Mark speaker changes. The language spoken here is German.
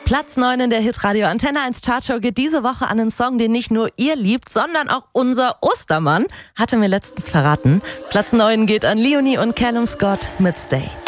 Speaker 1: Platz 9 in der Hitradio Antenne 1 Chartshow geht diese Woche an einen Song, den nicht nur ihr liebt, sondern auch unser Ostermann, hatte mir letztens verraten. Platz 9 geht an Leonie und Callum Scott mit Stay.